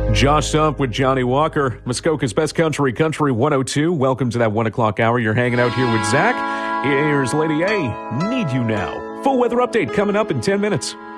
Josh Up with Johnny Walker, Muskoka's Best Country, Country 102. Welcome to that 1 o'clock hour. You're hanging out here with Zach. Here's Lady A, Need You Now. Full weather update coming up in 10 minutes.